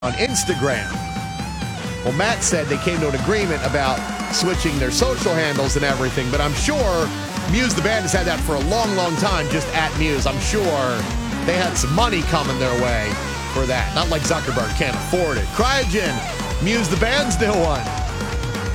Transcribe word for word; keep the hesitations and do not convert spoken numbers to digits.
on Instagram. Well, Matt said they came to an agreement about switching their social handles and everything, but I'm sure Muse the band has had that for a long, long time, just at Muse. I'm sure they had some money coming their way for that. Not like Zuckerberg can't afford it. Cryogen, Muse the band's new one.